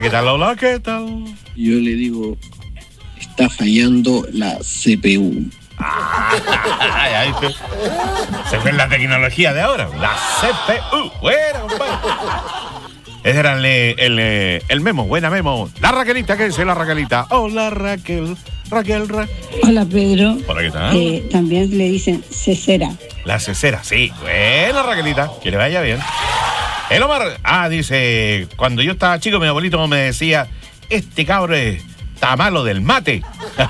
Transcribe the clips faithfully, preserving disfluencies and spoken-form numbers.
¿Qué tal, hola? ¿Qué tal? Yo le digo, está fallando la C P U. Ay, ahí te... Se ve la tecnología de ahora. La C P U. Buena, compadre. Ese era el, el, el memo. Buena memo. La Raquelita, ¿qué dice la Raquelita? Hola, Raquel. Raquel, Ra... Hola, Pedro. Hola, ¿qué tal? Eh, también le dicen cesera. La cesera, sí. Buena, Raquelita. Que le vaya bien. El Omar, ah, dice, cuando yo estaba chico, mi abuelito me decía, este cabro está malo del mate.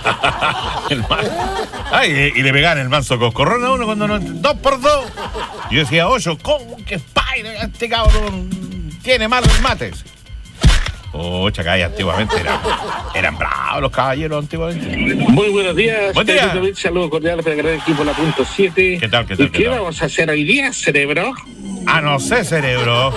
El mate. Ay, y le pegaban el manso coscorrón a uno cuando no, dos por dos. Y yo decía, ocho, ¿cómo que paire? Este cabrón tiene malos mates. Oh, chacay, antiguamente eran, eran bravos los caballeros antiguamente. Muy buenos días. Buen día. Saludos cordiales para el gran equipo La Punto siete. ¿Qué tal, qué tal, ¿Y qué qué tal? vamos a hacer hoy día, cerebro? Ah, no sé, cerebro.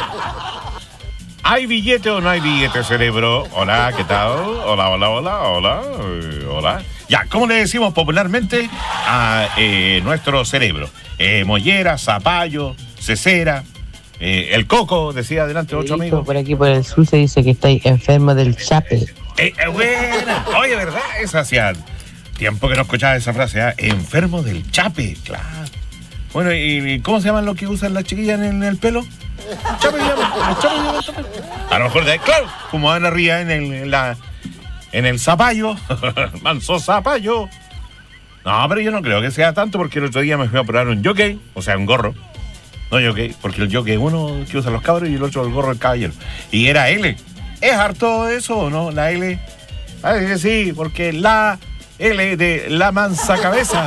¿Hay billete o no hay billete, cerebro? Hola, ¿qué tal? Hola, hola, hola, hola, eh, hola. Ya, ¿cómo le decimos popularmente a eh, nuestro cerebro? Eh, mollera, zapallo, cesera, eh, el coco, decía adelante otro amigo. Por aquí por el sur se dice que estáis enfermo del chape. Eh, eh, buena. Oye, ¿verdad? Es hacía tiempo que no escuchaba esa frase, ¿eh? Enfermo del chape, claro. Bueno, ¿y cómo se llaman los que usan las chiquillas en el pelo? Chape, llama, chape, llama, chape. A lo mejor de claro, como van arriba en el, en la, en el zapallo, manso zapallo. No, pero yo no creo que sea tanto porque el otro día me fui a probar un jockey, o sea, un gorro. No jockey, porque el jockey uno que usa los cabros y el otro el gorro del caballero. Y era L. ¿Es harto eso o no? La L. Ah, que sí, porque la L de la mansa cabeza.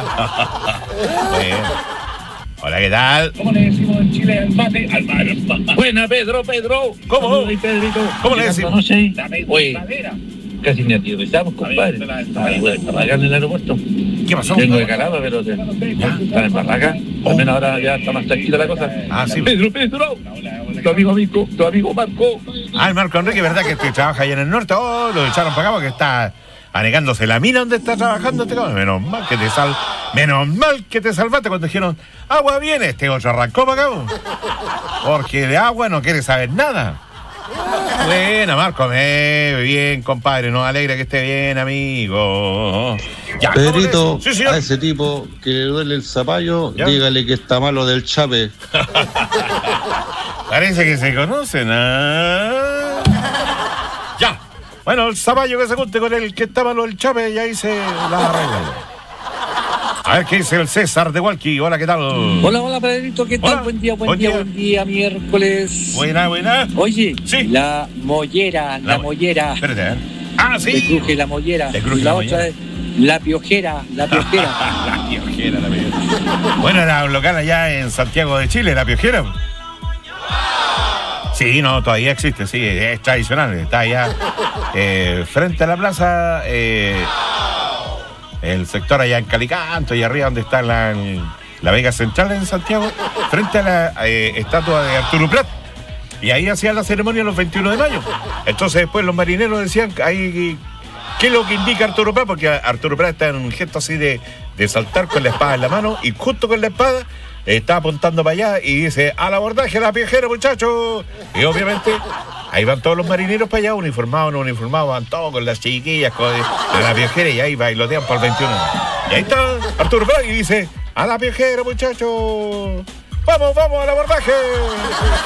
Bueno. Hola, ¿qué tal? ¿Cómo le decimos en Chile al mate? Al mate. Buena, Pedro, Pedro. ¿Cómo? ¿Cómo le decimos? No sé. Oye, casi ni aterrizamos, compadre. Ahí voy a Barracas en el aeropuerto. ¿Qué pasó? Tengo de calado, pero te... están en Barracas. Al menos ahora ya está más tranquila la cosa. Ah, sí. Pedro, Pedro. Tu amigo Marco, tu amigo Marco. Ah, el Marco Enrique, ¿verdad que este trabaja allá en el norte? Oh, lo echaron para acá porque está anegándose la mina donde está trabajando este cabrón. Menos mal que te sal, menos mal que te salvaste cuando dijeron, agua viene, este otro arrancó para acá. Porque de agua no quiere saber nada. Buena, Marco, me bien, compadre, nos alegra que esté bien, amigo. Ya, Pedrito, sí, señor. a ese tipo que le duele el zapallo, ¿Ya? dígale que está malo del chape. Parece que se conocen, ¿ah? Ya. Bueno, el zapallo que se junte con el que está malo el chape y ahí se la arregla. A ver qué dice el César de Hualqui. Hola, ¿qué tal? Hola, hola, Pedrito, ¿qué tal? Hola. Buen día, buen, Buen día, día. buen día, miércoles. Buena, buena. Oye, Sí. la mollera, la, La- mollera. Espérate, ¿eh? Ah, Le sí. cruje la mollera. Le cruje y la, la otra mollera. es la piojera, la piojera. La Piojera, la Piojera. Bueno, era un local allá en Santiago de Chile, la Piojera. Sí, no, todavía existe, sí, es tradicional. Está allá eh, frente a la plaza, eh, el sector allá en Calicanto y arriba donde está la, la Vega Central en Santiago, frente a la eh, estatua de Arturo Prat. Y ahí hacían la ceremonia los veintiuno de mayo. Entonces después los marineros decían, ahí, ¿qué es lo que indica Arturo Prat? Porque Arturo Prat está en un gesto así de, de saltar con la espada en la mano y justo con la espada está apuntando para allá y dice, al abordaje la piojera, muchachos. Y obviamente ahí van todos los marineros para allá, uniformados, no uniformados, van todos con las chiquillas, con, con la piojera y ahí bailotean para el veintiuno. Y ahí está Arturo Prat y dice, a la piojera, muchachos. Vamos, vamos al abordaje.